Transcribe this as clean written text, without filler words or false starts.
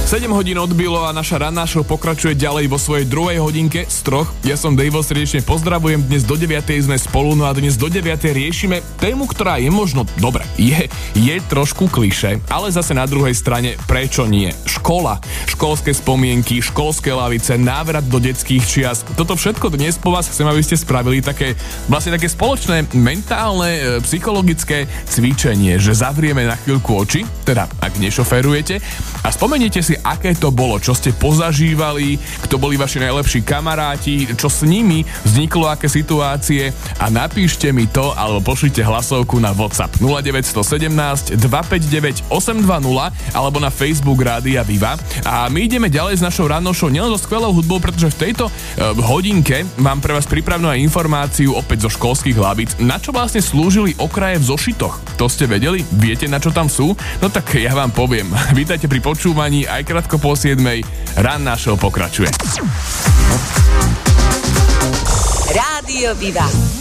7 hodín odbilo a naša ranná show pokračuje ďalej vo svojej druhej hodinke z 3. Ja som Dejvo, srdečne pozdravujem, dnes do 9. sme spolu, no a dnes do 9. riešime tému, ktorá je možno, dobre, je trošku klišé, ale zase na druhej strane, prečo nie? Škola, školské spomienky, školské lavice, návrat do detských čias. Toto všetko dnes po vás chcem, aby ste spravili také spoločné mentálne, psychologické cvičenie, že zavrieme na chvíľku oči, teda ak nešoférujete, a spomeniete si, aké to bolo, čo ste pozažívali, kto boli vaši najlepší kamaráti, čo s nimi vzniklo, aké situácie, a napíšte mi to alebo pošlite hlasovku na WhatsApp 0917 259 820 alebo na Facebook Rádia Viva. A my ideme ďalej s našou rannou show nielen so skvelou hudbou, pretože v tejto hodinke mám pre vás pripravenú aj informáciu opäť zo školských lavíc, na čo vlastne slúžili okraje v zošitoch. To ste vedeli? Viete, na čo tam sú? No tak ja vám poviem. Vítajte pri počúvaní, aj krátko po 7. Ranná show pokračuje. Rádio Viva.